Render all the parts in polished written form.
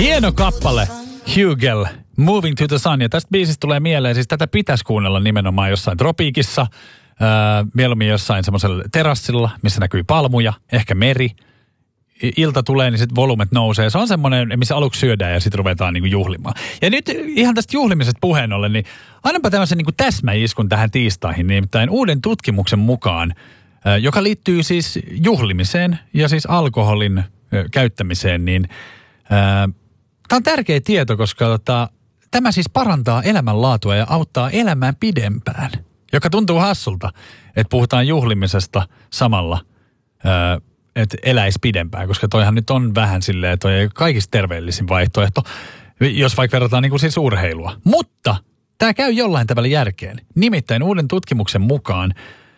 Hieno kappale, Hugel, Moving to the Sun. Ja tästä biisistä tulee mieleen, siis tätä pitäisi kuunnella nimenomaan jossain tropiikissa, mieluummin jossain semmoisella terassilla, missä näkyy palmuja, ehkä meri. Ilta tulee, niin sitten volumet nousee. Se on semmoinen, missä aluksi syödään ja sitten ruvetaan niinku juhlimaan. Ja nyt ihan tästä juhlimisesta puheen ollen, niin annanpa tämmöisen niinku täsmäiskun tähän tiistaihin. Nimittäin uuden tutkimuksen mukaan, joka liittyy siis juhlimiseen ja siis alkoholin käyttämiseen, niin tämä on tärkeä tieto, koska tämä siis parantaa elämänlaatua ja auttaa elämään pidempään. Joka tuntuu hassulta, että puhutaan juhlimisesta samalla, että eläisi pidempään, koska toihan nyt on vähän silleen, että toi ei kaikista terveellisin vaihtoehto, jos vaikka verrataan niin kuin siis urheilua. Mutta tämä käy jollain tavalla järkeen. Nimittäin uuden tutkimuksen mukaan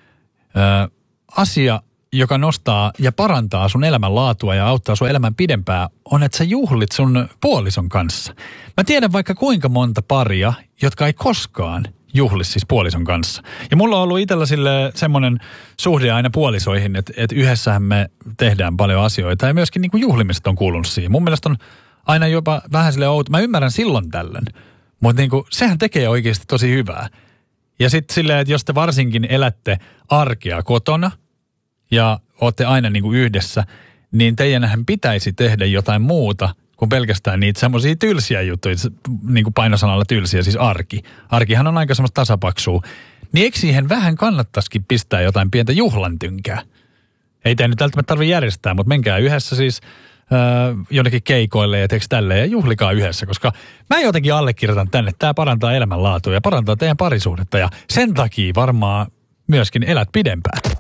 asia, joka nostaa ja parantaa sun elämänlaatua ja auttaa sun elämän pidempään, on, että sä juhlit sun puolison kanssa. Mä tiedän vaikka kuinka monta paria, jotka ei koskaan juhli siis puolison kanssa. Ja mulla on ollut itsellä semmoinen suhde aina puolisoihin, että yhdessähän me tehdään paljon asioita ja myöskin niin kuin juhlimiset on kuulunut siihen. Mun mielestä on aina jopa vähän silleen outo. Mä ymmärrän silloin tällöin, mutta niin kuin, sehän tekee oikeasti tosi hyvää. Ja sitten silleen, että jos te varsinkin elätte arkea kotona ja ootte aina niin kuin yhdessä, niin teidänhän pitäisi tehdä jotain muuta kuin pelkästään niitä semmoisia tylsiä juttuja, niin kuin painosanalla tylsiä, siis arki. Arkihan on aika semmoista tasapaksua. Niin eikö siihen vähän kannattaisikin pistää jotain pientä juhlantynkää? Ei tämä nyt välttämättä tarvitse järjestää, mutta menkää yhdessä siis jonnekin keikoille ja teekö tälleen ja juhlikaa yhdessä, koska mä jotenkin allekirjoitan tänne, että tämä parantaa elämänlaatua ja parantaa teidän parisuhdetta ja sen takia varmaan myöskin elät pidempään.